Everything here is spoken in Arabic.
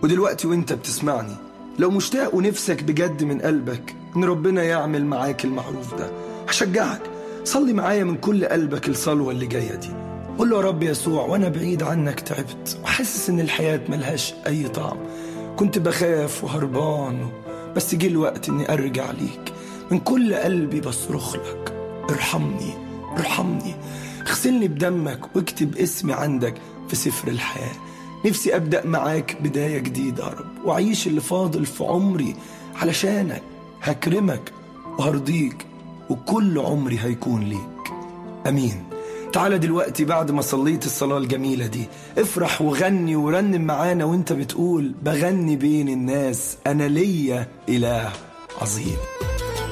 ودلوقتي وانت بتسمعني، لو مشتاق ونفسك بجد من قلبك ان ربنا يعمل معاك المعروف ده، هشجعك صلي معايا من كل قلبك الصلوة اللي جاية دي. قول له: يا رب يسوع، وانا بعيد عنك تعبت وحاسس ان الحياة ملهاش اي طعم، كنت بخاف وهربان، بس جه الوقت اني ارجع ليك من كل قلبي بصرخ لك: ارحمني ارحمني، اغسلني بدمك واكتب اسمي عندك في سفر الحياة. نفسي أبدأ معاك بداية جديدة يا رب، وأعيش اللي فاضل في عمري علشانك. هكرمك وهرضيك وكل عمري هيكون ليك. أمين. تعالى دلوقتي بعد ما صليت الصلاة الجميلة دي افرح وغني ورنم معانا وانت بتقول: بغني بين الناس أنا ليا إله عظيم.